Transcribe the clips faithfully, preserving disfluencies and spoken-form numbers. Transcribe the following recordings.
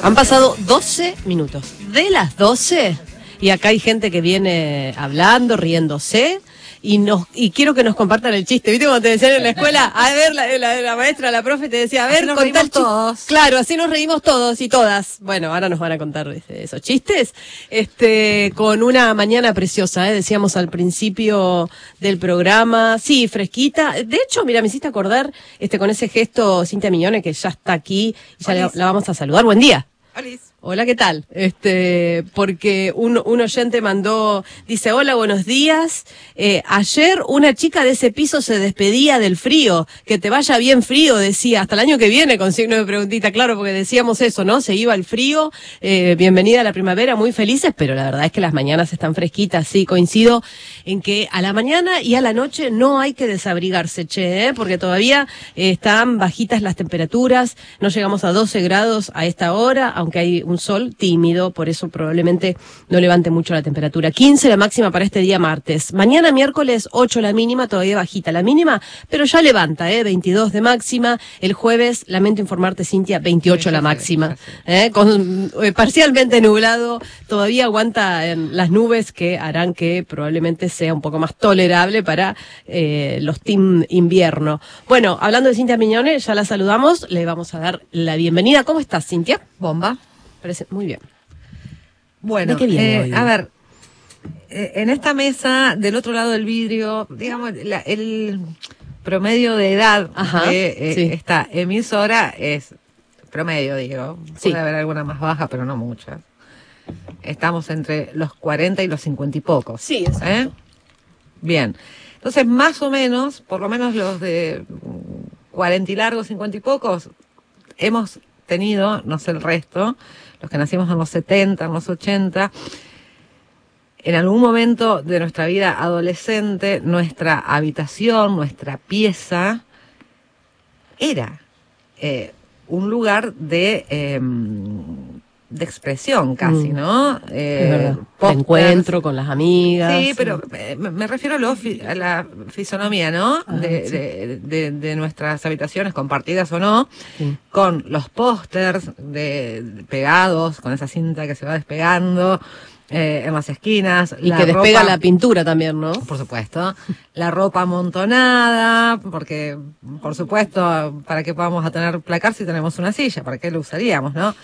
Han pasado doce minutos. De las doce, y acá hay gente que viene hablando, riéndose, y nos y quiero que nos compartan el chiste. ¿Viste cuando te decían en la escuela? A ver, la, la, la maestra, la profe te decía, a ver, nos contá el reímos todos. Claro, así nos reímos todos y todas. Bueno, ahora nos van a contar este, esos chistes. Este, con una mañana preciosa, ¿eh? Decíamos al principio del programa. Sí, fresquita. De hecho, mira, me hiciste acordar este con ese gesto Cintia Mignone, que ya está aquí, y ya la, la vamos a saludar. Buen día. Alice. Hola, ¿qué tal? Este, porque un, un oyente mandó, dice, hola, buenos días. Eh, ayer una chica de ese piso se despedía del frío. Que te vaya bien frío, decía. Hasta el año que viene, con signo de preguntita, claro, porque decíamos eso, ¿no? Se iba el frío. Eh, bienvenida a la primavera, muy felices, pero la verdad es que las mañanas están fresquitas. Sí, coincido en que a la mañana y a la noche no hay que desabrigarse, che, ¿eh? Porque todavía eh, están bajitas las temperaturas. No llegamos a doce grados a esta hora, aunque hay un sol tímido, por eso probablemente no levante mucho la temperatura. quince la máxima para este día martes. Mañana miércoles ocho la mínima, todavía bajita la mínima, pero ya levanta, ¿eh? veintidós de máxima. El jueves, lamento informarte, Cintia, veintiocho la máxima. ¿eh? Con, eh, parcialmente nublado, todavía aguanta eh, las nubes que harán que probablemente sea un poco más tolerable para eh, los team invierno. Bueno, hablando de Cintia Mignone, ya la saludamos, le vamos a dar la bienvenida. ¿Cómo estás, Cintia? Bomba. Parece muy bien. Bueno, ¿De qué viene eh, hoy? a ver, eh, en esta mesa, del otro lado del vidrio, digamos, la, el promedio de edad Ajá, de eh, sí. esta emisora es promedio, digo. Sí. Puede haber alguna más baja, pero no muchas. Estamos entre los cuarenta y los cincuenta y pocos. Sí, exacto. ¿eh? Bien. Entonces, más o menos, por lo menos los de cuarenta y largos, cincuenta y pocos, hemos tenido, no sé el resto, los que nacimos en los setenta, en los ochenta, en algún momento de nuestra vida adolescente, nuestra habitación, nuestra pieza, era eh, un lugar de, eh, de expresión casi, Mm. ¿no? Eh, Es verdad. De pósters. encuentro con las amigas. Sí, pero eh, me me refiero a, lo fi- a la fisonomía, ¿no? Ah, de, sí. de, de, de nuestras habitaciones, compartidas o no, Sí. con los pósters de, de pegados, con esa cinta que se va despegando eh, en las esquinas. Y la que despega ropa- la pintura también, ¿no? Por supuesto. La ropa amontonada, porque, por supuesto, ¿para qué vamos a tener placar si tenemos una silla? ¿Para qué lo usaríamos, no?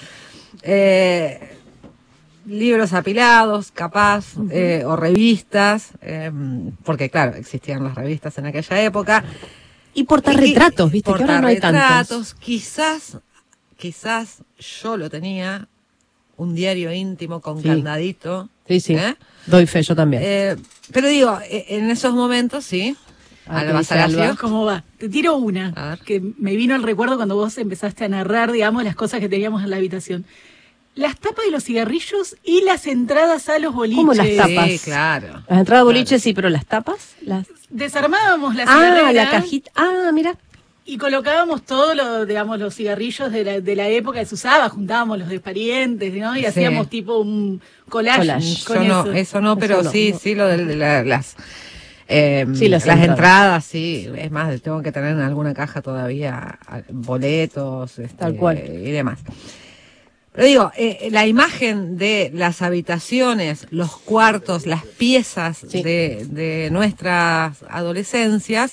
Eh, libros apilados, capaz, uh-huh. eh, o revistas, eh, porque claro, existían las revistas en aquella época. Y portarretratos, viste, que ahora no hay tantos. Portarretratos, quizás, quizás yo lo tenía, un diario íntimo con Sí. candadito. Sí, sí, ¿eh? doy fe, yo también. Eh, pero digo, en esos momentos, sí. Ah, Alba Salacio. ¿Cómo va? Te tiro una, que me vino al recuerdo cuando vos empezaste a narrar, digamos, las cosas que teníamos en la habitación. Las tapas de los cigarrillos y las entradas a los boliches. ¿Cómo las tapas? Sí, claro. Las entradas a claro. boliches, sí, pero las tapas. Las... Desarmábamos la Ah, cigarrera. la cajita. Ah, mira. Y colocábamos todos los, digamos, los cigarrillos de la, de la época que se usaba, juntábamos los de parientes, ¿no? Y Sí. hacíamos tipo un collage, Collage. con Yo eso. no, eso no, pero Eso no, sí, no. sí, lo de, de la- las, eh, Sí, las las entradas. entradas, sí. Es más, tengo que tener en alguna caja todavía a- boletos, este, Tal cual. y demás. Pero digo, eh, la imagen de las habitaciones, los cuartos, las piezas Sí. de, de nuestras adolescencias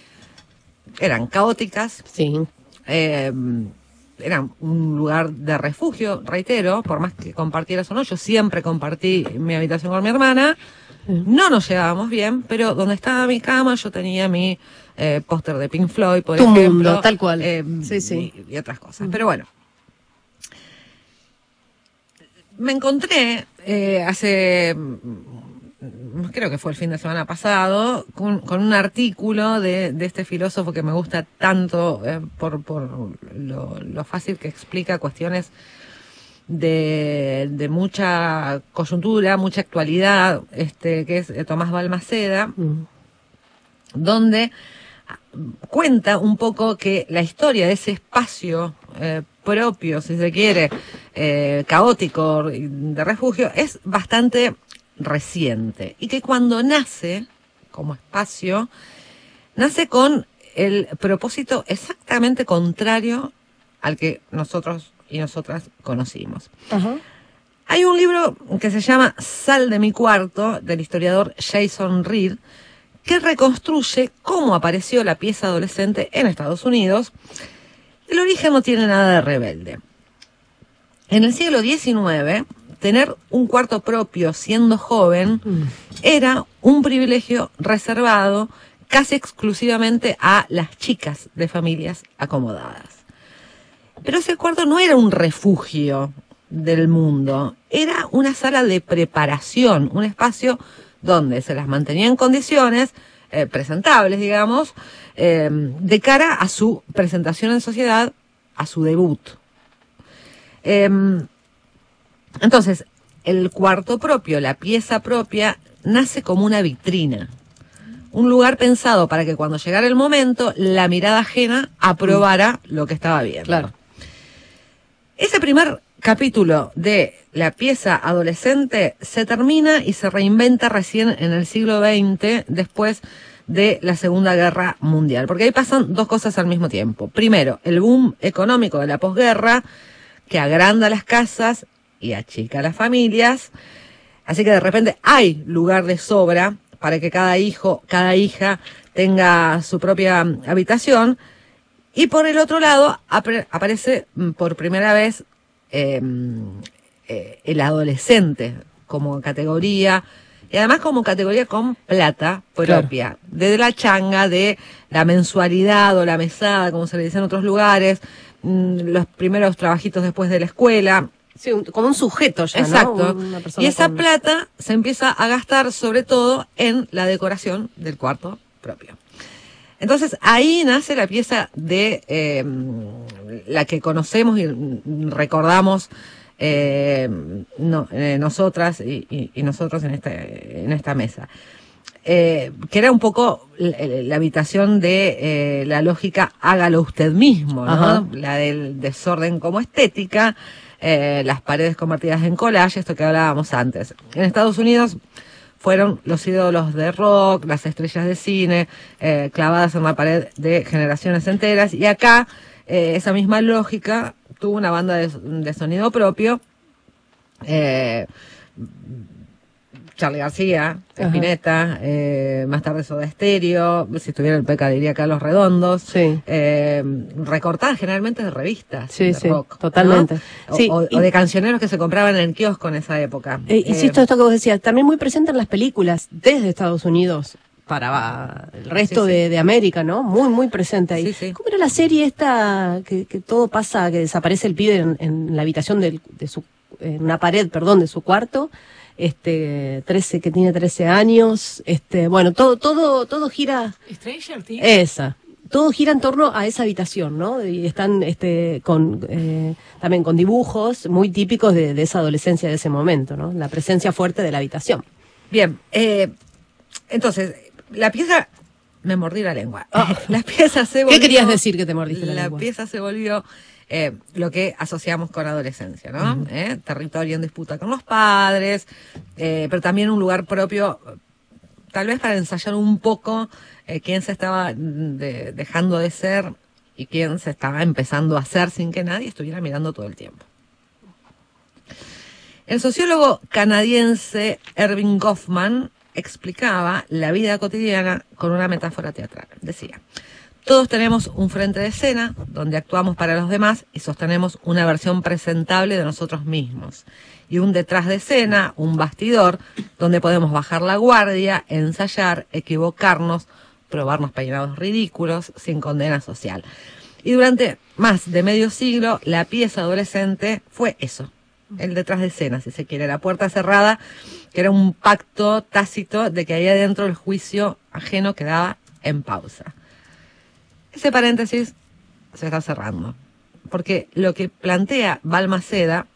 eran caóticas, Sí. eh, eran un lugar de refugio, reitero, por más que compartieras o no, yo siempre compartí mi habitación con mi hermana, no nos llevábamos bien, pero donde estaba mi cama yo tenía mi eh, póster de Pink Floyd, por Tu ejemplo. mundo, tal cual. eh, Sí, sí. Y, y otras cosas. Pero bueno. Me encontré eh, hace, mm, creo que fue el fin de semana pasado, con, con un artículo de, de este filósofo que me gusta tanto eh, por, por lo, lo fácil que explica cuestiones de, de mucha coyuntura, mucha actualidad, este, que es eh, Tomás Balmaceda, Mm. donde cuenta un poco que la historia de ese espacio eh, propio, si se quiere, eh, caótico, de refugio, es bastante reciente. Y que cuando nace, como espacio, nace con el propósito exactamente contrario al que nosotros y nosotras conocimos. Ajá. Hay un libro que se llama Sal de mi cuarto, del historiador Jason Reed, que reconstruye cómo apareció la pieza adolescente en Estados Unidos. El origen no tiene nada de rebelde. En el siglo diecinueve, tener un cuarto propio siendo joven mm. era un privilegio reservado casi exclusivamente a las chicas de familias acomodadas. Pero ese cuarto no era un refugio del mundo, era una sala de preparación, un espacio donde se las mantenía en condiciones eh, presentables, digamos, eh, de cara a su presentación en sociedad, a su debut. Eh, entonces, el cuarto propio, la pieza propia, nace como una vitrina, un lugar pensado para que cuando llegara el momento, la mirada ajena aprobara mm. lo que estaba viendo. Claro. Ese primer capítulo de la pieza adolescente se termina y se reinventa recién en el siglo veinte, después de la Segunda Guerra Mundial, porque ahí pasan dos cosas al mismo tiempo. Primero, el boom económico de la posguerra, que agranda las casas y achica las familias, así que de repente hay lugar de sobra para que cada hijo, cada hija tenga su propia habitación. Y por el otro lado, ap- aparece por primera vez eh, eh, el adolescente como categoría, y además como categoría con plata propia, claro. Desde la changa, de la mensualidad o la mesada, como se le dice en otros lugares, mmm, los primeros trabajitos después de la escuela. Sí, un, como un sujeto ya, exacto. ¿no? Una Y esa con... plata se empieza a gastar sobre todo en la decoración del cuarto propio. Entonces ahí nace la pieza de eh, la que conocemos y recordamos eh, no, eh, nosotras y, y, y nosotros en esta, en esta mesa. Eh, que era un poco la, la habitación de eh, la lógica hágalo usted mismo, ¿no? Ajá. La del desorden como estética, eh, las paredes convertidas en collage, esto que hablábamos antes. En Estados Unidos fueron los ídolos de rock, las estrellas de cine, eh, clavadas en la pared de generaciones enteras. Y acá, eh, esa misma lógica tuvo una banda de, de sonido propio. Eh, Charly García, Spinetta, eh, más tarde Soda Stereo, si estuviera el Peca diría Carlos Redondos, sí. eh, recortadas generalmente de revistas sí, de sí, rock, totalmente. ¿no? Sí, o, y, o de cancioneros que se compraban en el kiosco en esa época. Eh, insisto, eh, esto que vos decías, también muy presente en las películas desde Estados Unidos para el resto sí, sí. De, de América, ¿no? Muy, muy presente ahí. Sí, sí. ¿Cómo era la serie esta que, que todo pasa, que desaparece el pibe en, en la habitación del, de su, en una pared, perdón, de su cuarto? Este, trece, que tiene trece años, este, bueno, todo, todo, todo gira. Stranger Things. Esa. Todo gira en torno a esa habitación, ¿no? Y están, este, con, eh, también con dibujos muy típicos de, de esa adolescencia de ese momento, ¿no? La presencia fuerte de la habitación. Bien, eh, entonces, la pieza, me mordí la lengua. Oh. La pieza se volvió. ¿Qué querías decir que te mordiste la, la lengua? La pieza se volvió Eh, lo que asociamos con adolescencia, ¿no? Uh-huh. ¿Eh? Territorio en disputa con los padres, eh, pero también un lugar propio, tal vez para ensayar un poco eh, quién se estaba de, dejando de ser y quién se estaba empezando a hacer sin que nadie estuviera mirando todo el tiempo. El sociólogo canadiense Erving Goffman explicaba la vida cotidiana con una metáfora teatral. Decía: todos tenemos un frente de escena donde actuamos para los demás y sostenemos una versión presentable de nosotros mismos. Y un detrás de escena, un bastidor, donde podemos bajar la guardia, ensayar, equivocarnos, probarnos peinados ridículos, sin condena social. Y durante más de medio siglo, la pieza adolescente fue eso, el detrás de escena, si se quiere, la puerta cerrada, que era un pacto tácito de que ahí adentro el juicio ajeno quedaba en pausa. Ese paréntesis se está cerrando, porque lo que plantea Balmaceda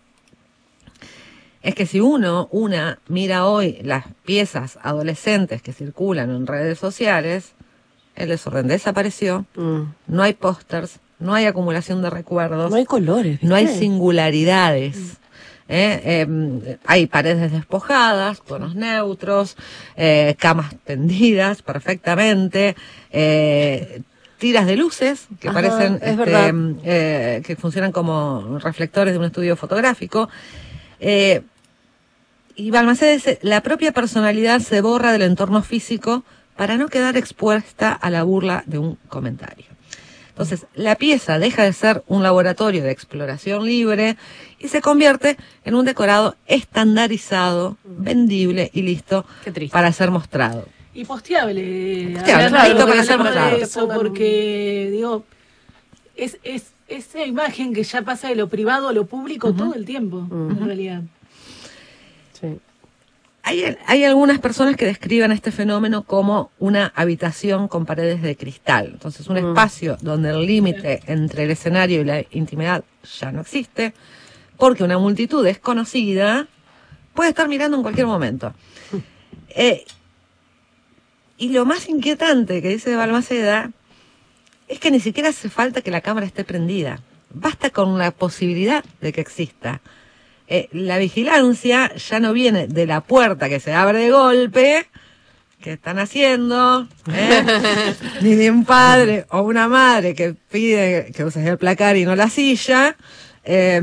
es que si uno, una, mira hoy las piezas adolescentes que circulan en redes sociales, el desorden desapareció, mm. no hay pósters, no hay acumulación de recuerdos, no hay colores, ¿viste? No hay singularidades. Mm. Eh, eh, hay paredes despojadas, tonos neutros, eh, camas tendidas perfectamente, eh, tiras de luces que Ajá, parecen, es este, verdad. eh, que funcionan como reflectores de un estudio fotográfico. Eh, y Balmaceda dice, la propia personalidad se borra del entorno físico para no quedar expuesta a la burla de un comentario. Entonces, la pieza deja de ser un laboratorio de exploración libre y se convierte en un decorado estandarizado, vendible y listo Qué triste. para ser mostrado. Y posteable. Posteable, hablando claro, de para ser eso, mostrado. eso, porque, digo, es, es esa imagen que ya pasa de lo privado a lo público uh-huh. todo el tiempo, uh-huh. en realidad. Sí. Hay, hay algunas personas que describen este fenómeno como una habitación con paredes de cristal. Entonces, un uh-huh. espacio donde el límite entre el escenario y la intimidad ya no existe, porque una multitud desconocida puede estar mirando en cualquier momento. Eh, y lo más inquietante que dice Balmaceda es que ni siquiera hace falta que la cámara esté prendida. Basta con la posibilidad de que exista. Eh, la vigilancia ya no viene de la puerta que se abre de golpe, que están haciendo, ¿eh? ni de un padre o una madre que pide que uses el placar y no la silla. Eh,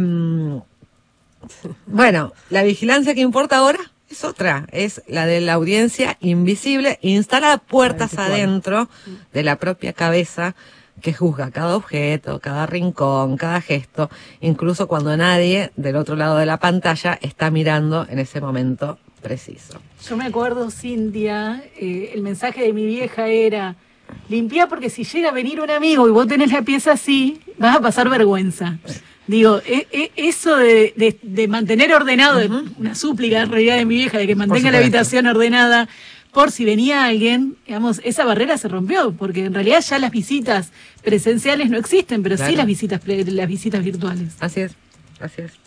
bueno, la vigilancia que importa ahora es otra, es la de la audiencia invisible, instalada puertas adentro de la propia cabeza, que juzga cada objeto, cada rincón, cada gesto, incluso cuando nadie del otro lado de la pantalla está mirando en ese momento preciso. Yo me acuerdo, Cintia, eh, el mensaje de mi vieja era, limpia porque si llega a venir un amigo y vos tenés la pieza así, vas a pasar vergüenza. Digo, e, e, eso de, de, de mantener ordenado, uh-huh. una súplica en realidad de mi vieja, de que mantenga la habitación ordenada, por si venía alguien, digamos, esa barrera se rompió, porque en realidad ya las visitas presenciales no existen, pero claro. sí las visitas las visitas virtuales. Así es, así es.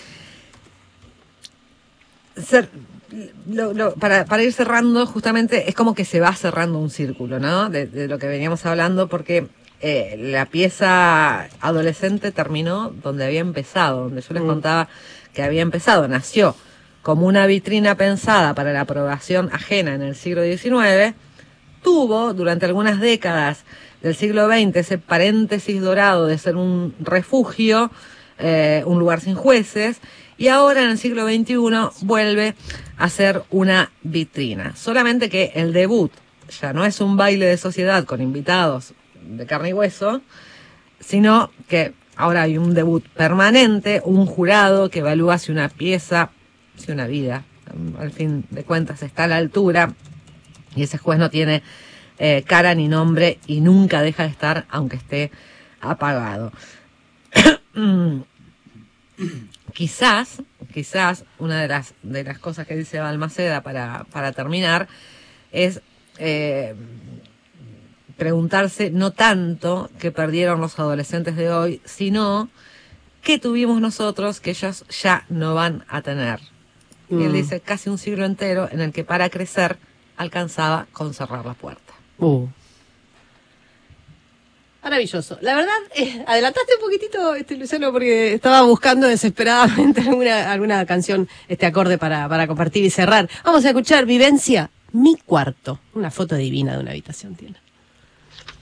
Ser, lo, lo, para, para ir cerrando, justamente, es como que se va cerrando un círculo, ¿no? De, de lo que veníamos hablando, porque eh, la pieza adolescente terminó donde había empezado, donde yo les mm. contaba que había empezado, nació como una vitrina pensada para la aprobación ajena en el siglo diecinueve, tuvo durante algunas décadas del siglo veinte ese paréntesis dorado de ser un refugio, eh, un lugar sin jueces, y ahora en el siglo veintiuno vuelve a ser una vitrina. Solamente que el debut ya no es un baile de sociedad con invitados de carne y hueso, sino que ahora hay un debut permanente, un jurado que evalúa si una pieza, si una vida, al fin de cuentas, está a la altura, y ese juez no tiene eh, cara ni nombre y nunca deja de estar, aunque esté apagado. quizás, quizás, una de las de las cosas que dice Balmaceda para, para terminar es eh, preguntarse no tanto qué perdieron los adolescentes de hoy, sino qué tuvimos nosotros que ellos ya no van a tener. Mm. Y él dice casi un siglo entero en el que para crecer alcanzaba con cerrar la puerta. Uh. Maravilloso. La verdad, eh, adelantaste un poquitito, este, Luciano, porque estaba buscando desesperadamente alguna, alguna canción, este acorde para, para compartir y cerrar. Vamos a escuchar Vivencia, Mi Cuarto. Una foto divina de una habitación tiene.